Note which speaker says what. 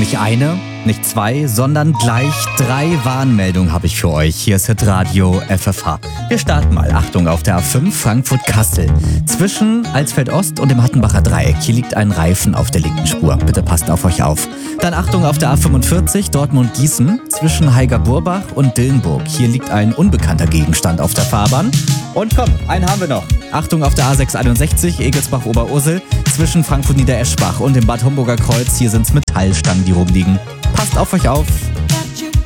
Speaker 1: Nicht eine, nicht zwei, sondern gleich 3 Warnmeldungen habe ich für euch. Hier ist Hitradio FFH. Wir starten mal. Achtung, auf der A5 Frankfurt-Kassel. Zwischen Alsfeld-Ost und dem Hattenbacher Dreieck. Hier liegt ein Reifen auf der linken Spur. Bitte passt auf euch auf. Dann Achtung auf der A45 Dortmund-Gießen. Zwischen Heiger-Burbach und Dillenburg. Hier liegt ein unbekannter Gegenstand auf der Fahrbahn. Und komm, einen haben wir noch. Achtung auf der A661 Egelsbach-Oberursel. Zwischen Frankfurt-Niedereschbach und dem Bad Homburger Kreuz. Hier sind's Metallstangen, die rumliegen. Passt auf euch auf.